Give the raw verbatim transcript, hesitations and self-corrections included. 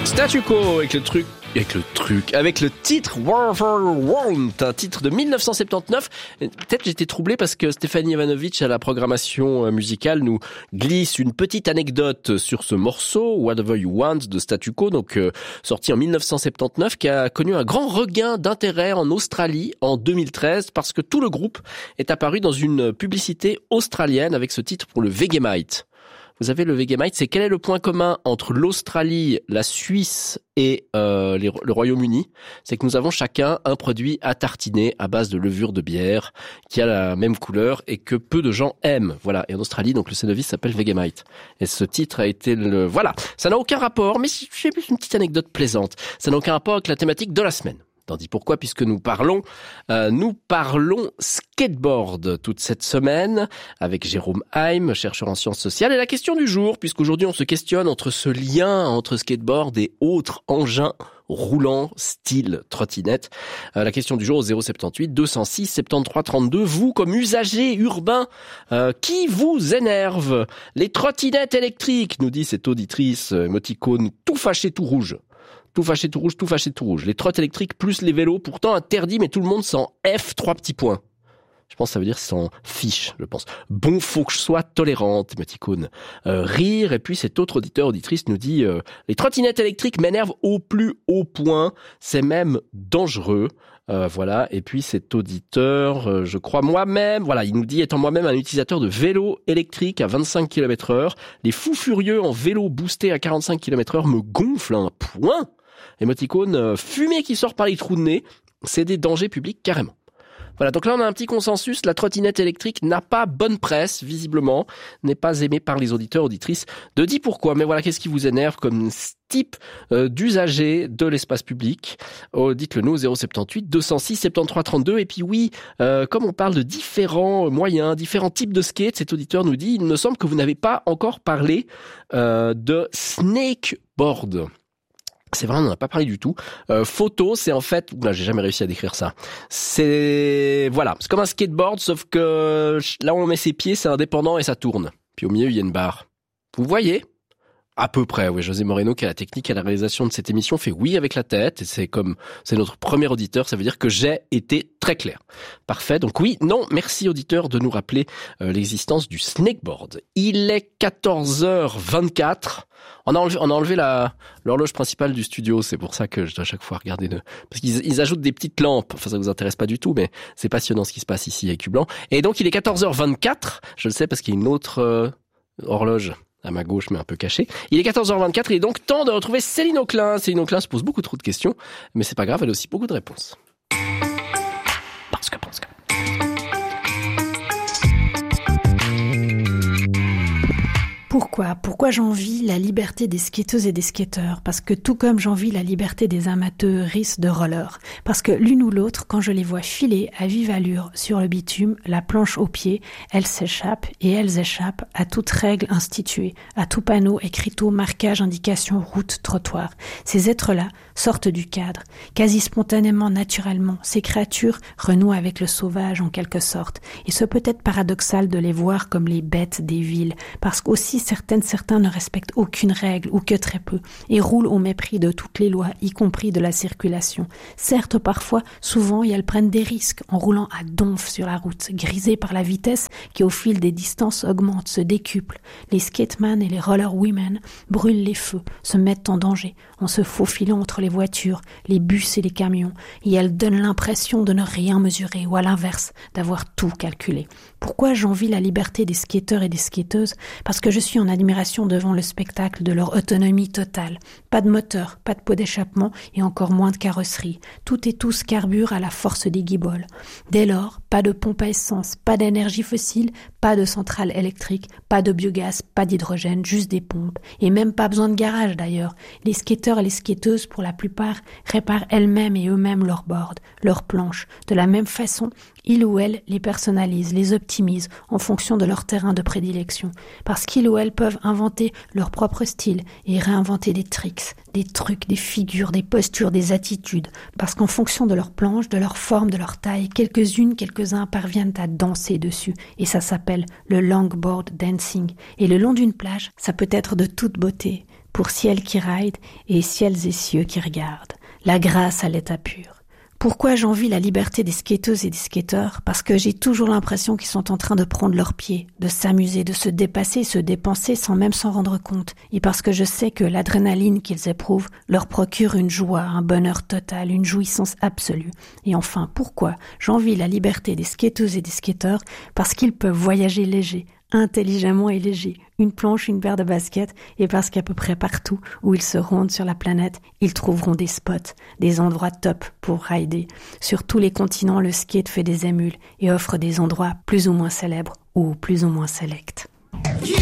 Statu Quo avec le truc, avec le truc, avec le titre War for Want, un titre de dix-neuf cent soixante-dix-neuf. Peut-être j'étais troublé parce que Stéphanie Ivanovic à la programmation musicale nous glisse une petite anecdote sur ce morceau Whatever You Want de Statu Quo, donc euh, sorti en dix-neuf cent soixante-dix-neuf, qui a connu un grand regain d'intérêt en Australie en deux mille treize parce que tout le groupe est apparu dans une publicité australienne avec ce titre pour le Vegemite. Vous avez le Vegemite, c'est quel est le point commun entre l'Australie, la Suisse et euh, les, le Royaume-Uni? C'est que nous avons chacun un produit à tartiner à base de levure de bière qui a la même couleur et que peu de gens aiment. Voilà. Et en Australie, donc le Cénovis s'appelle Vegemite. Et ce titre a été le... Voilà. Ça n'a aucun rapport, mais j'ai plus une petite anecdote plaisante. Ça n'a aucun rapport avec la thématique de la semaine. Tandis pourquoi, puisque nous parlons, euh, nous parlons skateboard toute cette semaine avec Jérôme Heim, chercheur en sciences sociales. Et la question du jour, puisqu'aujourd'hui on se questionne entre ce lien entre skateboard et autres engins roulants style trottinette. Euh, la question du jour au zéro sept huit deux cent six soixante-treize trente-deux. Vous, comme usager urbain, euh, qui vous énerve? Les trottinettes électriques, nous dit cette auditrice émoticône tout fâché, tout rouge. Tout fâché, tout rouge, tout fâché, tout rouge. Les trottes électriques plus les vélos, pourtant interdits, mais tout le monde s'en F, trois petits points. Je pense que ça veut dire s'en fiche, je pense. Bon, faut que je sois tolérante, émoticône. Euh, rire, et puis cet autre auditeur, auditrice nous dit euh, « Les trottinettes électriques m'énervent au plus haut point, c'est même dangereux. Euh, » Voilà, et puis cet auditeur, euh, je crois moi-même, voilà, il nous dit « Étant moi-même un utilisateur de vélo électrique à vingt-cinq kilomètres heure, les fous furieux en vélo boosté à quarante-cinq kilomètres heure me gonflent un point. » Émoticône, euh, fumée qui sort par les trous de nez, c'est des dangers publics carrément. Voilà, donc là on a un petit consensus, la trottinette électrique n'a pas bonne presse, visiblement, n'est pas aimée par les auditeurs, auditrices, de dit pourquoi. Mais voilà, qu'est-ce qui vous énerve comme type euh, d'usager de l'espace public? Oh, dites-le nous au zéro sept huit deux cent six soixante-treize trente-deux. Et puis oui, euh, comme on parle de différents moyens, différents types de skate, cet auditeur nous dit, il me semble que vous n'avez pas encore parlé euh, de snakeboard. C'est vrai, on n'en a pas parlé du tout. Euh, photo, c'est en fait... Là, j'ai jamais réussi à décrire ça. C'est... Voilà, c'est comme un skateboard, sauf que là où on met ses pieds, c'est indépendant et ça tourne. Puis au milieu, il y a une barre. Vous voyez ? À peu près, oui. José Moreno, qui a la technique et la réalisation de cette émission, fait oui avec la tête. Et c'est comme... C'est notre premier auditeur, ça veut dire que j'ai été très clair. Parfait. Donc oui, non, merci auditeur de nous rappeler euh, l'existence du snakeboard. Il est quatorze heures vingt-quatre. On a enlevé, on a enlevé la, l'horloge principale du studio, c'est pour ça que je dois à chaque fois regarder le, parce qu'ils ils ajoutent des petites lampes, enfin ça vous intéresse pas du tout, mais c'est passionnant ce qui se passe ici avec Cublanc. Et donc il est quatorze heures vingt-quatre, je le sais parce qu'il y a une autre euh, horloge à ma gauche mais un peu cachée. Il est quatorze heures vingt-quatre, il est donc temps de retrouver Céline Auclin. Céline Auclin se pose beaucoup trop de questions, mais c'est pas grave, elle a aussi beaucoup de réponses. Parce que, parce que... Pourquoi ? Pourquoi j'envie la liberté des skateuses et des skateurs ? Parce que tout comme j'envie la liberté des amateuristes de roller. Parce que l'une ou l'autre, quand je les vois filer à vive allure sur le bitume, la planche au pied, elles s'échappent et elles échappent à toute règle instituée, à tout panneau, écriteau, marquage, indication, route, trottoir. Ces êtres-là sortent du cadre. Quasi spontanément, naturellement, ces créatures renouent avec le sauvage en quelque sorte. Et ce peut être paradoxal de les voir comme les bêtes des villes, parce qu'aussi certaines, certains ne respectent aucune règle ou que très peu et roulent au mépris de toutes les lois, y compris de la circulation. Certes, parfois, souvent, et elles prennent des risques en roulant à donf sur la route, grisées par la vitesse qui au fil des distances augmente, se décuple. Les skateman et les roller women brûlent les feux, se mettent en danger en se faufilant entre les voitures, les bus et les camions, et elles donnent l'impression de ne rien mesurer ou à l'inverse, d'avoir tout calculé. Pourquoi j'envie la liberté des skateurs et des skateuses ? Parce que je suis en admiration devant le spectacle de leur autonomie totale. Pas de moteur, pas de pot d'échappement et encore moins de carrosserie. Tout et tous carburent à la force des guiboles. Dès lors, pas de pompe à essence, pas d'énergie fossile, pas de centrale électrique, pas de biogaz, pas d'hydrogène, juste des pompes. Et même pas besoin de garage d'ailleurs. Les skateurs et les skateuses, pour la plupart, réparent elles-mêmes et eux-mêmes leurs boards, leurs planches. De la même façon, ils ou elles les personnalisent, les optimisent en fonction de leur terrain de prédilection. Parce qu'ils ou elles peuvent inventer leur propre style et réinventer des tricks, des trucs, des figures, des postures, des attitudes. Parce qu'en fonction de leur planche, de leur forme, de leur taille, quelques-unes, quelques-uns parviennent à danser dessus. Et ça s'appelle le longboard dancing. Et le long d'une plage, ça peut être de toute beauté. pour ciel qui ride et ciels et cieux qui regardent. La grâce à l'état pur. Pourquoi j'envie la liberté des skateuses et des skateurs? Parce que j'ai toujours l'impression qu'ils sont en train de prendre leurs pieds, de s'amuser, de se dépasser, se dépenser sans même s'en rendre compte. Et parce que je sais que l'adrénaline qu'ils éprouvent leur procure une joie, un bonheur total, une jouissance absolue. Et enfin, pourquoi j'envie la liberté des skateuses et des skateurs? Parce qu'ils peuvent voyager légers, intelligemment et léger, une planche, une paire de baskets, et parce qu'à peu près partout où ils se rendent sur la planète, ils trouveront des spots, des endroits top pour rider. Sur tous les continents, le skate fait des émules et offre des endroits plus ou moins célèbres ou plus ou moins sélects.